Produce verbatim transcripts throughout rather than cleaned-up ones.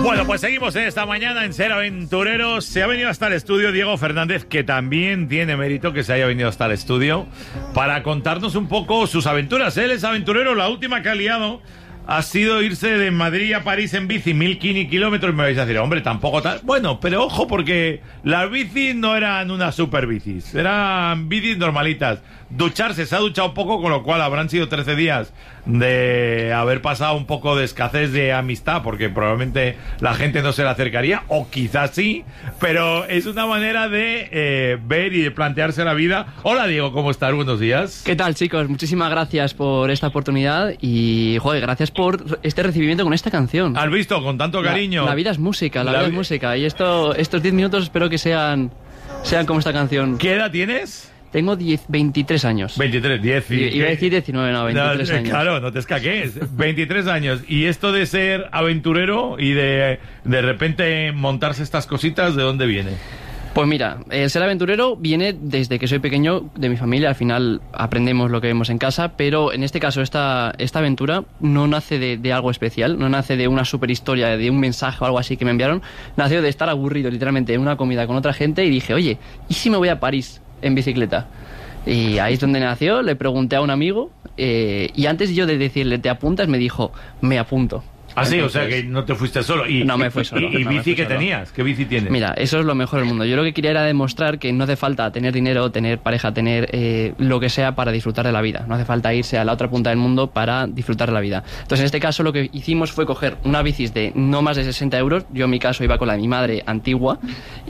Bueno, pues seguimos en esta mañana en Ser Aventureros. Se ha venido hasta el estudio Diego Fernández, que también tiene mérito que se haya venido hasta el estudio para contarnos un poco sus aventuras. Él es aventurero, la última que ha liado ha sido irse de Madrid a París en bici, mil kilómetros. Me vais a decir, hombre, tampoco tal. Bueno, pero ojo, porque las bicis no eran unas super bicis, eran bicis normalitas. Ducharse, se ha duchado poco, con lo cual habrán sido trece días de haber pasado un poco de escasez de amistad, porque probablemente la gente no se le acercaría, o quizás sí, pero es una manera de eh, ver y de plantearse la vida. Hola Diego, ¿cómo estás? Buenos días. ¿Qué tal, chicos? Muchísimas gracias por esta oportunidad y, joder, gracias por este recibimiento con esta canción. ¿Has visto? Con tanto cariño. La, la vida es música, la, la vida vi... es música, y esto, estos diez minutos espero que sean, sean como esta canción. ¿Qué edad tienes? Tengo diez, veintitrés años. veintitrés, diez. Y, iba a decir diecinueve, no, veintitrés no, años. Claro, no te escaques. veintitrés años. Y esto de ser aventurero y de de repente montarse estas cositas, ¿de dónde viene? Pues mira, el ser aventurero viene desde que soy pequeño, de mi familia. Al final aprendemos lo que vemos en casa, pero en este caso esta, esta aventura no nace de, de algo especial, no nace de una super historia, de un mensaje o algo así que me enviaron. Nació de estar aburrido literalmente en una comida con otra gente y dije, oye, ¿y si me voy a París en bicicleta? Y ahí es donde nació. Le pregunté a un amigo eh, y antes yo de decirle ¿te apuntas? Me dijo, me apunto. Ah, sí, Entonces, o sea que no te fuiste solo. Y, no me fui solo. ¿Y, y no bici qué tenías? ¿Qué bici tienes? Mira, eso es lo mejor del mundo. Yo lo que quería era demostrar que no hace falta tener dinero, tener pareja, tener eh, lo que sea para disfrutar de la vida. No hace falta irse a la otra punta del mundo para disfrutar de la vida. Entonces, en este caso, lo que hicimos fue coger una bici de no más de sesenta euros. Yo, en mi caso, iba con la de mi madre antigua.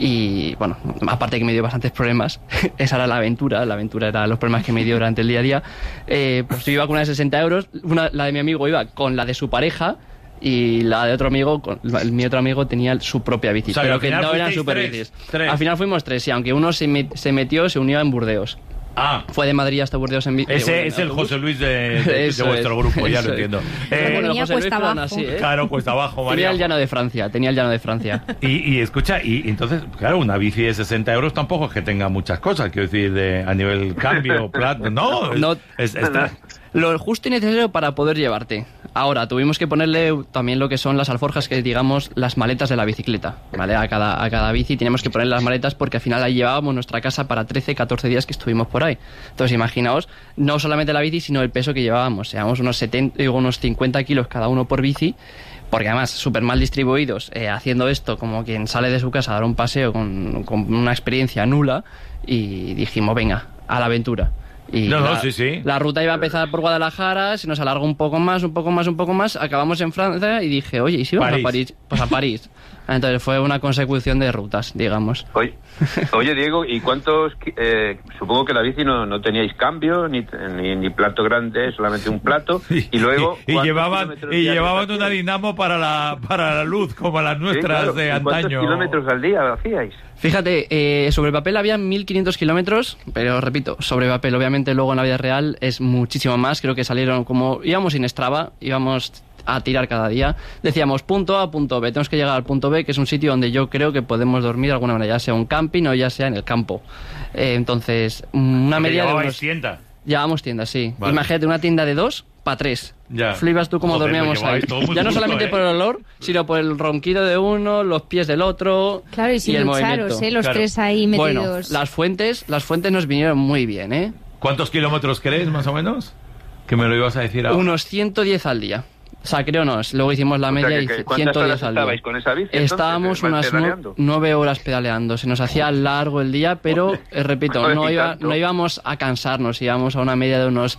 Y, bueno, aparte que me dio bastantes problemas, esa era la aventura. La aventura era los problemas que me dio durante el día a día. Eh, pues yo iba con una de sesenta euros. Una, la de mi amigo iba con la de su pareja. Y la de otro amigo, mi otro amigo tenía su propia bici, o sea, pero que no eran super tres, bicis. Tres. Al final fuimos tres, y aunque uno se, met, se metió, se unió en Burdeos. Ah. Fue de Madrid hasta Burdeos en bici. Ese es el José Luis de, de, de vuestro es, grupo, ya lo entiendo. Eh, bueno, tenía José cuesta Luis, abajo. Así, ¿eh? Claro, cuesta abajo, María. Tenía el llano de Francia, tenía el llano de Francia. y, y escucha, y entonces, claro, una bici de sesenta euros tampoco es que tenga muchas cosas, quiero decir, de, a nivel cambio, plato, no, no es, es, está... Lo justo y necesario para poder llevarte. Ahora, tuvimos que ponerle también lo que son las alforjas, que digamos las maletas de la bicicleta, ¿vale? A cada, a cada bici teníamos que ponerle las maletas porque al final ahí llevábamos nuestra casa para trece, catorce días que estuvimos por ahí. Entonces, imaginaos, no solamente la bici, sino el peso que llevábamos. Llevábamos unos, setenta, unos cincuenta kilos cada uno por bici, porque además súper mal distribuidos, eh, haciendo esto como quien sale de su casa a dar un paseo con, con una experiencia nula, y dijimos, venga, a la aventura. Y no, la, no, sí, sí. La ruta iba a empezar por Guadalajara, se nos alargó un poco más, un poco más, un poco más, acabamos en Francia y dije, oye, ¿y si vamos París. a París? Pues a París. Entonces fue una consecución de rutas, digamos. Oye, oye Diego, ¿y cuántos? Eh, supongo que la bici no, no teníais cambio, ni, ni, ni plato grande, solamente un plato, y luego... Y, y llevaban, y llevaban una dinamo para la, para la luz, como las nuestras, sí, claro, de antaño. ¿Cuántos kilómetros al día hacíais? Fíjate, eh, sobre papel había mil quinientos kilómetros, pero repito, sobre papel, obviamente luego en la vida real es muchísimo más. Creo que salieron como, íbamos sin Strava, íbamos a tirar cada día. Decíamos punto A, punto B, tenemos que llegar al punto B, que es un sitio donde yo creo que podemos dormir de alguna manera, ya sea un camping o ya sea en el campo. Eh, entonces, una media de unos... tienda? Llevábamos tiendas, sí. Vale. Imagínate una tienda de dos para tres. Ya. Flipas tú cómo Joder, dormíamos ahí. Ya no solamente ¿eh? por el olor, sino por el ronquido de uno, los pies del otro. Claro, y sin y el ducharos, movimiento. ¿eh? Los claro. tres ahí metidos. Bueno, las fuentes, las fuentes nos vinieron muy bien, ¿eh? ¿Cuántos kilómetros queréis, más o menos? Que me lo ibas a decir ahora. Unos ciento diez al día. O sea, creo no, luego hicimos la media o sea, que, y ciento diez al día. ¿Estabais con esa bici, entonces, Estábamos unas nueve horas pedaleando. Se nos hacía largo el día, pero, eh, repito, no, iba, no íbamos a cansarnos, íbamos a una media de unos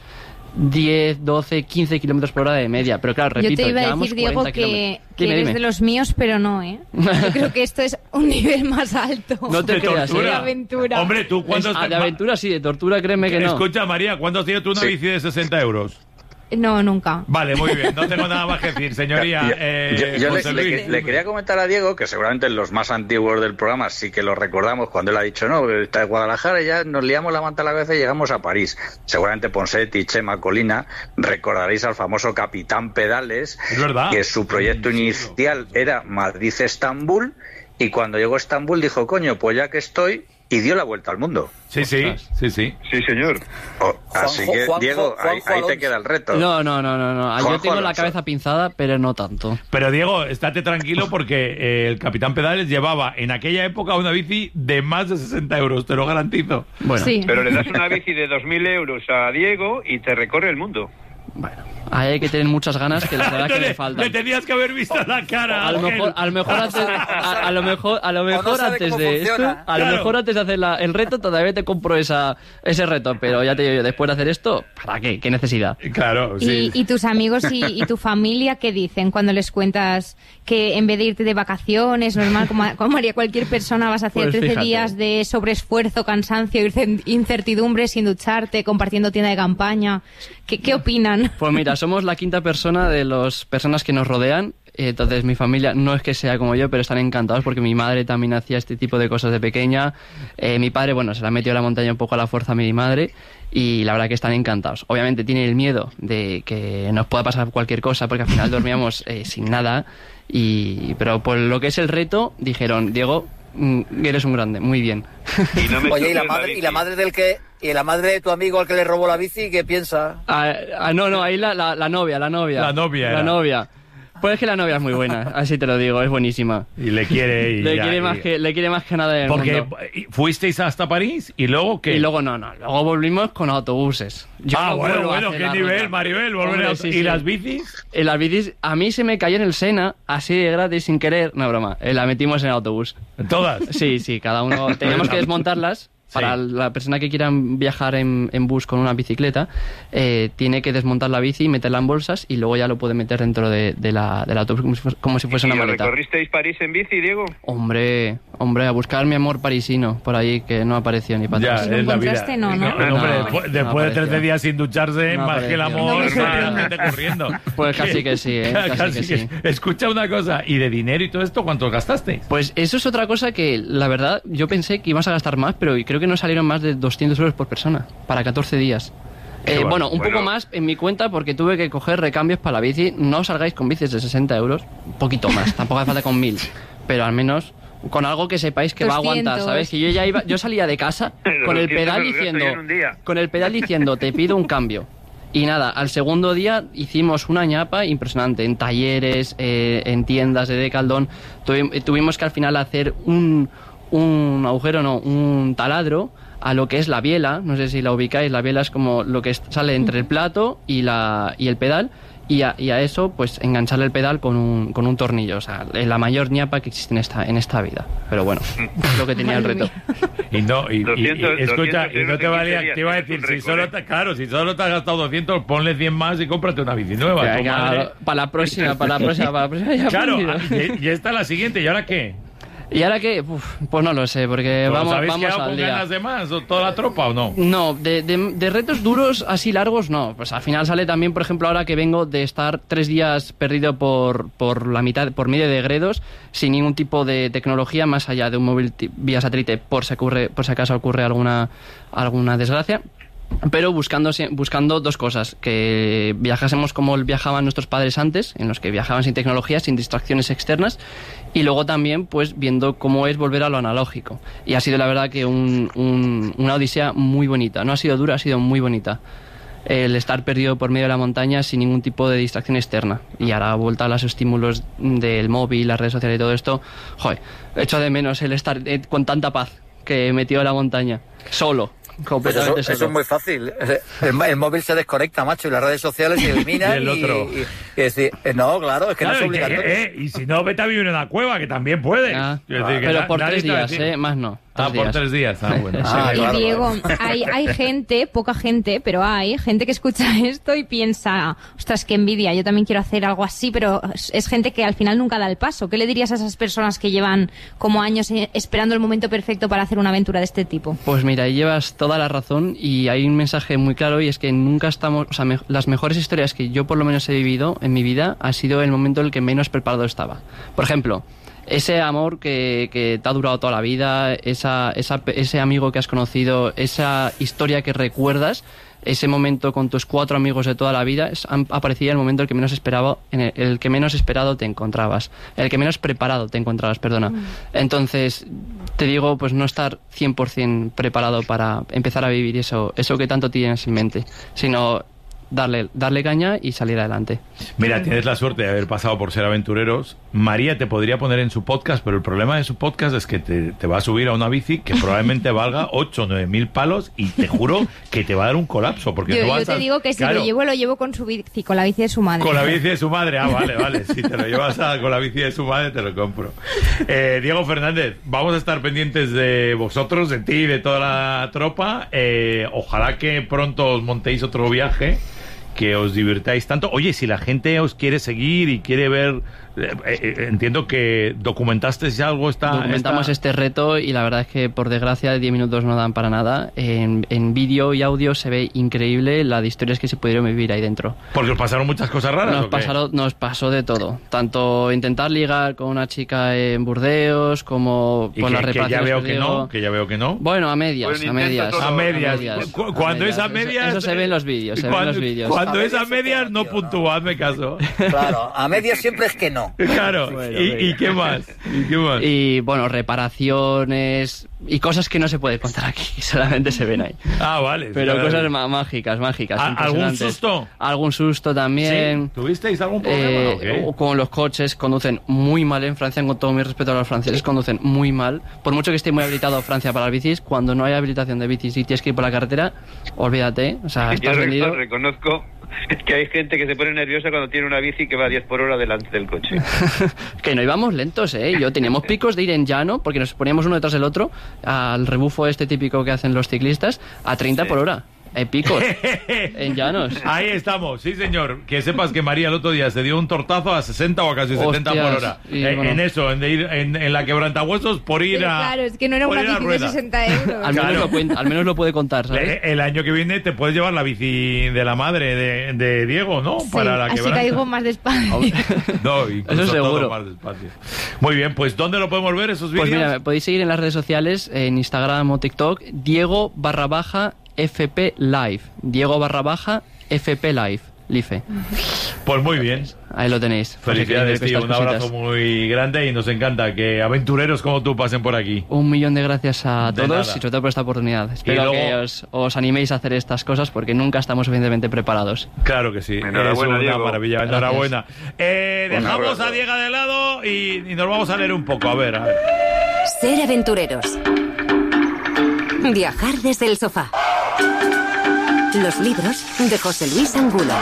diez, doce, quince kilómetros por hora de media. Pero claro, repito, yo te iba a decir, Diego, que, que dime, eres dime. de los míos, pero no, ¿eh? Yo creo que esto es un nivel más alto. No te de creas, tortura. ¿eh? De aventura. Hombre, tú cuántos... Es, de aventura sí, de tortura créeme que no. Escucha, María, ¿cuándo has tenido tú una sí. bici de sesenta euros? No, nunca. Vale, muy bien, no tengo nada más que decir, señoría. Yo, eh, yo José le, Luis. le, le quería comentar a Diego, que seguramente los más antiguos del programa sí que lo recordamos, cuando él ha dicho, no, está de Guadalajara y ya nos liamos la manta a la cabeza y llegamos a París. Seguramente Ponseti, Chema, Colina, recordaréis al famoso Capitán Pedales, es verdad. Que su proyecto inicial era Madrid-Estambul, y cuando llegó a Estambul dijo, coño, pues ya que estoy... y dio la vuelta al mundo. Sí, sí, sí, sí. Sí, señor. Oh, así Juan- que, Juan- Diego, Juan- ahí, Juan ahí te Alonso. queda el reto. No, no, no, no, no. Yo Juanjo tengo la Alonso. cabeza pinzada, pero no tanto. Pero Diego, estate tranquilo porque eh, el Capitán Pedales llevaba en aquella época una bici de más de sesenta euros, te lo garantizo. Bueno, Sí. Pero le das una bici de dos mil euros a Diego y te recorre el mundo. bueno. Ahí hay que tener muchas ganas, que la verdad que le, le faltan. le tenías que haber visto la cara. A lo Ángel. mejor, a lo mejor antes, a, a lo mejor, a lo O no mejor sabe antes cómo de esto, funciona. a lo Claro. mejor antes de hacer la- el reto todavía te compro esa, ese reto, pero ya te digo yo, después de hacer esto, ¿para qué? ¿Qué necesidad? Claro, sí. Y, y tus amigos y, y tu familia, ¿qué dicen cuando les cuentas que en vez de irte de vacaciones, normal, como, como haría cualquier persona, vas a hacer Pues trece fíjate. días de sobreesfuerzo, cansancio, incen- incertidumbre, sin ducharte, compartiendo tienda de campaña? ¿Qué, qué opinan? Pues mira, somos la quinta persona de las personas que nos rodean. eh, Entonces mi familia no es que sea como yo, pero están encantados porque mi madre también hacía este tipo de cosas de pequeña. Eh, mi padre, bueno, se la metió a la montaña un poco a la fuerza a mi madre y la verdad que están encantados. Obviamente tienen el miedo de que nos pueda pasar cualquier cosa porque al final dormíamos eh, sin nada. Y pero por lo que es el reto, dijeron, Diego, mm, eres un grande, muy bien. Y no me Oye, ¿y la choques madre, bici. y la madre del que, y la madre de tu amigo al que le robó la bici, qué piensa? Ah, ah, no, no, ahí la, la, la novia, la novia. La novia La era. novia. Pues es que la novia es muy buena, así te lo digo, es buenísima. Y le quiere y Le ya, quiere, y- más que, le quiere más que nada del Porque mundo. y- fuisteis hasta París y luego qué. Y luego no, no, luego volvimos con autobuses. Yo ah, no bueno, vuelvo a bueno, hacer qué la nivel, ruta. Maribel, volver Hombre, a- sí, ¿Y sí. las bicis? En las bicis, a mí se me cayó en el Sena, así de gratis, sin querer, no broma, eh, la metimos en el autobús. Todas. Sí, sí, cada uno, teníamos que desmontarlas. Para Sí. la persona que quiera viajar en, en bus con una bicicleta, eh, tiene que desmontar la bici, meterla en bolsas y luego ya lo puede meter dentro de, de la, del autobús como si fuese, como si fuese ¿Y una os maleta. recorristeis París en bici, Diego? Hombre, hombre, a buscar mi amor parisino por ahí que no apareció ni para Ya, atrás. ¿Lo es la vida. encontraste? No, ¿no? hombre, No, después, no después de apareció. trece días sin ducharse, No más que el apareció. amor, No me más que la sorprende. gente corriendo. Pues casi que sí, ¿eh? Casi que sí. Escucha una cosa, ¿y de dinero y todo esto cuánto gastaste? Pues eso es otra cosa que, la verdad, yo pensé que íbamos a gastar más, pero creo que no salieron más de doscientos euros por persona, para catorce días. Qué Eh, bueno. bueno, un Bueno. poco más en mi cuenta porque tuve que coger recambios para la bici. No salgáis con bicis de sesenta euros, un poquito más, tampoco hace falta con mil, pero al menos con algo que sepáis que va a aguantar, doscientos. ¿sabes? Que yo ya iba, yo salía de casa con el doscientos pedal los gasto diciendo, yo en un día. con el pedal diciendo, te pido un cambio. Y nada, al segundo día hicimos una ñapa impresionante en talleres, eh, en tiendas de Decathlon. Tuvi- tuvimos que al final hacer un, un agujero, no, un taladro a lo que es la biela. No sé si la ubicáis, la biela es como lo que es- sale entre el plato y, la, y el pedal. Y a, y a eso, pues engancharle el pedal con un, con un tornillo. O sea, la mayor ñapa que existe en esta, en esta vida. Pero bueno, es lo que tenía el Madre reto. Y no, y, y- y- doscientos, escucha, doscientos y no euros te en valía, quince días, te iba a es un decir, si récord, solo ¿eh? te, claro, si solo te has gastado doscientos, ponle cien más y cómprate una bici nueva. Ya, tu ya, madre. para la próxima, para la próxima, para la próxima. ya Claro, aprendido. y, y esta es la siguiente, ¿y ahora qué? ¿Y ahora qué? Uf, pues no lo sé, porque ¿Os vamos, habéis vamos quedado al con día. ganas de más o toda la tropa o no? No, de, de- de retos duros así largos no. Pues al final sale también, por ejemplo, ahora que vengo de estar tres días perdido por, por la mitad, por medio de Gredos, sin ningún tipo de tecnología más allá de un móvil ti- vía satélite por si ocurre, por si acaso ocurre alguna, alguna desgracia. Pero buscando, sie- buscando dos cosas, que viajásemos como viajaban nuestros padres antes, en los que viajaban sin tecnología, sin distracciones externas, y luego también pues viendo cómo es volver a lo analógico. Y ha sido la verdad que un, un- una odisea muy bonita, no ha sido dura, ha sido muy bonita. El estar perdido por medio de la montaña sin ningún tipo de distracción externa. Y ahora vuelta a los estímulos del móvil, las redes sociales y todo esto, joder, echo de menos el estar eh, con tanta paz que metido en la montaña, solo. Pues eso, Completamente eso solo. es muy fácil. El, el móvil se desconecta, macho, y las redes sociales se eliminan. Y el otro. Y, y- y decir, eh, no, claro, es que Claro, no es y, que- obligatorio. eh, y si no, vete a vivir en una cueva, que también puedes. Ah, Quiero decir que pero na- por nadie tres te va a días, decir- ¿eh? Más no. Ah, tres por días. tres días. Ah, bueno. Ah, Y claro, Diego, claro. hay, hay gente, poca gente, pero hay gente que escucha esto y piensa, ostras, qué envidia, yo también quiero hacer algo así, pero es, es gente que al final nunca da el paso. ¿Qué le dirías a esas personas que llevan como años eh, esperando el momento perfecto para hacer una aventura de este tipo? Pues mira, ahí llevas toda la razón y hay un mensaje muy claro y es que nunca estamos, o sea, me- las mejores historias que yo por lo menos he vivido en mi vida ha sido el momento en el que menos preparado estaba. Por ejemplo, ese amor que, que te ha durado toda la vida, esa, esa, ese amigo que has conocido, esa historia que recuerdas, ese momento con tus cuatro amigos de toda la vida, es, aparecía el momento en el que menos esperaba, en el, el que menos esperado te encontrabas, el que menos preparado te encontrabas, perdona. Mm. Entonces, te digo, pues no estar cien por ciento preparado para empezar a vivir eso, eso que tanto tienes en mente, sino darle, darle caña y salir adelante. Mira, tienes la suerte de haber pasado por Ser Aventureros. María te podría poner en su podcast, pero el problema de su podcast es que te, te va a subir a una bici que probablemente valga ocho o nueve mil palos y te juro que te va a dar un colapso. Porque yo, no vas yo te a... digo que si claro, lo llevo, lo llevo con su bici, con la bici de su madre. Con la bici de su madre, ah, vale, vale. Si te lo llevas a, con la bici de su madre, te lo compro. Eh, Diego Fernández, vamos a estar pendientes de vosotros, de ti y de toda la tropa. Eh, ojalá que pronto os montéis otro viaje, que os divirtáis tanto. Oye, si la gente os quiere seguir y quiere ver, eh, eh, entiendo que documentasteis algo esta... Documentamos esta... este reto y la verdad es que por desgracia diez minutos no dan para nada. En, en vídeo y audio se ve increíble la de historias que se pudieron vivir ahí dentro. Porque os pasaron muchas cosas raras. Nos, ¿o qué? pasaron, nos pasó de todo. Tanto intentar ligar con una chica en Burdeos como y por que, las que ya reparaciones veo que que digo. no, que ya veo que no. Bueno, a medias, Bueno, a medias. A medias. A medias. Cu- cuando A es a medias. medias... Eso, eso se ve en los vídeos, se ve en los vídeos. Cuando A es a medias medias, es no que no. puntúa, hazme caso. Claro, a medias siempre es que no. Claro. Bueno, ¿Y, venga. ¿Y qué más? ¿Y qué más? Y bueno, reparaciones y cosas que no se puede contar aquí, solamente se ven ahí. Ah, vale. Pero Claro. cosas má- mágicas, mágicas. ¿A- algún impresionantes. susto? Algún susto también. ¿Sí? ¿Tuvisteis algún problema? Eh, o qué? o con los coches, conducen muy mal en Francia, con todo mi respeto a los franceses, conducen muy mal. Por mucho que esté muy habilitado Francia para las bicis, cuando no hay habilitación de bicis y tienes que ir por la carretera, olvídate, o sea, Yo estás re- vendido. reconozco que hay gente que se pone nerviosa cuando tiene una bici que va a diez por hora delante del coche. Que no íbamos lentos, ¿eh? Yo teníamos picos de ir en llano, porque nos poníamos uno detrás del otro, al rebufo este típico que hacen los ciclistas, a treinta Sí. por hora. En picos, en llanos. Ahí estamos, sí señor. Que sepas que María el otro día se dio un tortazo a sesenta o a casi setenta por Hostias, hora. y Eh, bueno. En eso, en, de ir, en, en la quebrantahuesos por ir Pero a. claro, es que no era por una ir a bici de rueda. sesenta euros. Al menos, Claro. lo, cuen- al menos lo puede contar, ¿sabes? Eh, El año que viene te puedes llevar la bici de la madre de, de Diego, ¿no? Sí, Para la así quebranta. caigo más despacio. No, incluso Eso seguro. todo más despacio. Muy bien, pues ¿dónde lo podemos ver esos vídeos? Pues mira, podéis seguir en las redes sociales, en Instagram o TikTok, Diego barra baja F P Live. Diego barra baja F P Live. Life. Pues muy bien. Ahí lo tenéis. por si Felicidades, queréis ver tío. estas Un abrazo cositas. muy grande y nos encanta que aventureros como tú pasen por aquí. Un millón de gracias a De todos nada. y sobre todo por esta oportunidad. Espero luego- que os, os animéis a hacer estas cosas porque nunca estamos suficientemente preparados. Claro que sí. Enhorabuena, es una Diego. maravilla. Gracias. Enhorabuena. Eh, Un dejamos abrazo. a Diego de lado y, y nos vamos a leer un poco. A ver, a ver. Ser aventureros. Viajar desde el sofá. Los libros de José Luis Angulo.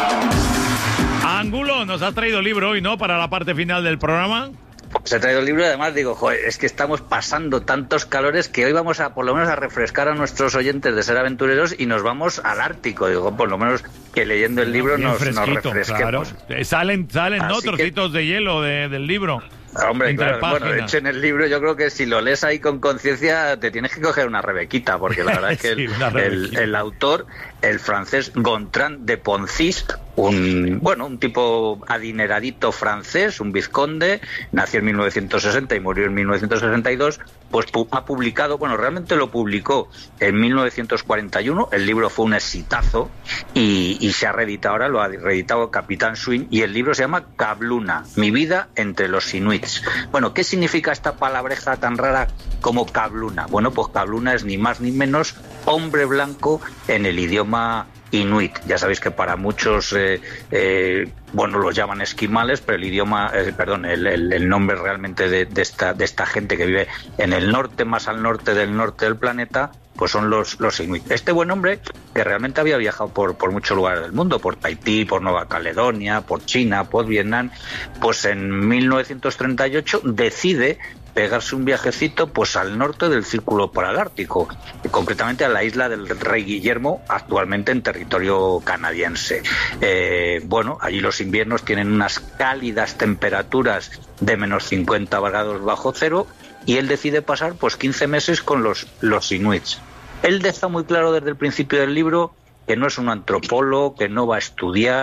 Angulo, nos has traído libro hoy, ¿no? Para la parte final del programa. Pues he traído el libro y además digo, joder, es que estamos pasando tantos calores que hoy vamos a por lo menos a refrescar a nuestros oyentes de Ser Aventureros y nos vamos al Ártico. Digo, por lo menos que leyendo el libro Bien nos, nos fresquito, refresquemos. claro. Eh, Salen, salen, ¿no? Así que- Trocitos de hielo de- del libro. Hombre, Entre claro, bueno, de páginas. hecho en el libro yo creo que si lo lees ahí con conciencia te tienes que coger una rebequita, porque la verdad es que Sí, el, una el, rebequita. el autor, el francés Gontran de Poncis, un bueno, un tipo adineradito francés, un vizconde, nació en mil novecientos sesenta y murió en mil novecientos sesenta y dos, pues pu- ha publicado, bueno, realmente lo publicó en mil novecientos cuarenta y uno, el libro fue un exitazo y, y se ha reeditado ahora, lo ha reeditado Capitán Swing y el libro se llama Kabluna, mi vida entre los inuits. Bueno, ¿qué significa esta palabreja tan rara como Kabluna? Bueno, pues Kabluna es ni más ni menos hombre blanco en el idioma inuit. Ya sabéis que para muchos, eh, eh, bueno, los llaman esquimales, pero el idioma, eh, perdón, el, el, el nombre realmente de, de, esta, de esta gente que vive en el norte, más al norte del norte del planeta, pues son los, los inuit. Este buen hombre, que realmente había viajado por, por muchos lugares del mundo, por Tahití, por Nueva Caledonia, por China, por Vietnam, pues en mil novecientos treinta y ocho decide pegarse un viajecito pues al norte del Círculo Polar Ártico, concretamente a la isla del Rey Guillermo, actualmente en territorio canadiense. Eh, bueno, allí los inviernos tienen unas cálidas temperaturas de menos cincuenta grados bajo cero y él decide pasar pues quince meses con los, los inuits. Él deja muy claro desde el principio del libro que no es un antropólogo, que no va a estudiar,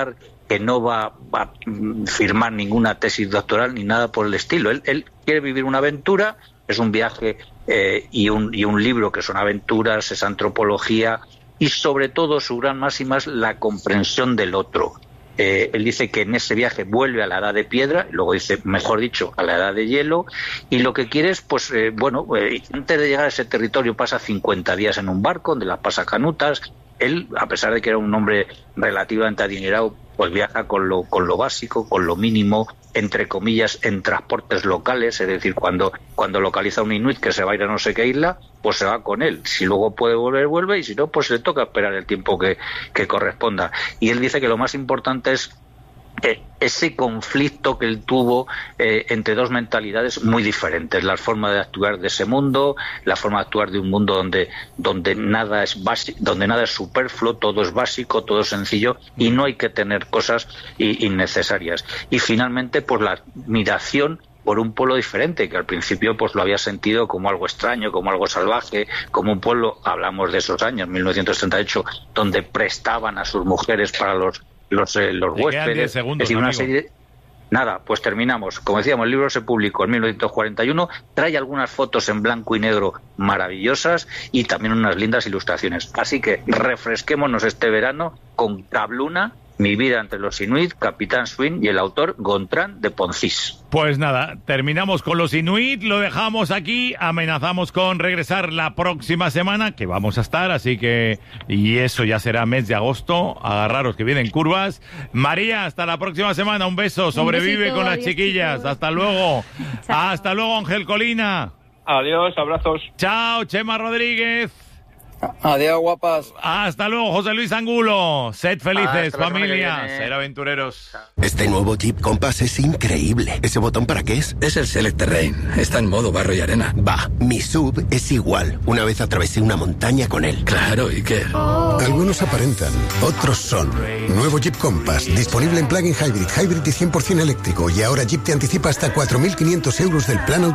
que no va, va a firmar ninguna tesis doctoral ni nada por el estilo. Él, él quiere vivir una aventura, es un viaje eh, y, un, y un libro que son aventuras, es antropología y sobre todo su gran máxima es la comprensión del otro. Eh, él dice que en ese viaje vuelve a la edad de piedra, luego dice, mejor dicho, a la edad de hielo, y lo que quiere es, pues, eh, bueno, eh, antes de llegar a ese territorio pasa cincuenta días en un barco, donde las pasa canutas. Él, a pesar de que era un hombre relativamente adinerado, pues viaja con lo, con lo básico, con lo mínimo, entre comillas, en transportes locales, es decir, cuando, cuando localiza a un inuit que se va a ir a no sé qué isla, pues se va con él. Si luego puede volver, vuelve, y si no, pues le toca esperar el tiempo que, que corresponda. Y él dice que lo más importante es Eh, ese conflicto que él tuvo eh, entre dos mentalidades muy diferentes, la forma de actuar de ese mundo, la forma de actuar de un mundo donde donde nada es básico, donde nada es superfluo, todo es básico, todo es sencillo y no hay que tener cosas i- innecesarias. Y finalmente, pues la admiración por un pueblo diferente, que al principio pues lo había sentido como algo extraño, como algo salvaje, como un pueblo, hablamos de esos años, mil novecientos treinta y ocho, donde prestaban a sus mujeres para los los, eh, los huéspedes, segundos, es decir, una amigo. serie de... Nada, pues terminamos. Como decíamos, el libro se publicó en mil novecientos cuarenta y uno, trae algunas fotos en blanco y negro maravillosas y también unas lindas ilustraciones. Así que refresquémonos este verano con Cabluna, Mi vida entre los Inuit, Capitán Swing y el autor Gontran de Poncís. Pues nada, terminamos con los Inuit, lo dejamos aquí, amenazamos con regresar la próxima semana, que vamos a estar, así que, y eso ya será mes de agosto, agarraros que vienen curvas. María, hasta la próxima semana, un beso, sobrevive besito, con las adiós, chiquillas, chicos. hasta luego. Chao. Hasta luego, Ángel Colina. Adiós, abrazos. Chao, Chema Rodríguez. Adiós, guapas. Hasta luego, José Luis Angulo. Sed felices, Hasta la semana que familia. viene. Ser aventureros. Este nuevo Jeep Compass es increíble. ¿Ese botón para qué es? Es el Select Terrain. Está en modo barro y arena. Va, mi sub es igual. Una vez atravesé una montaña con él. Claro, ¿y qué? Algunos aparentan, otros son. Nuevo Jeep Compass, disponible en plug-in hybrid, hybrid y cien por ciento eléctrico. Y ahora Jeep te anticipa hasta cuatro mil quinientos euros del plan auto.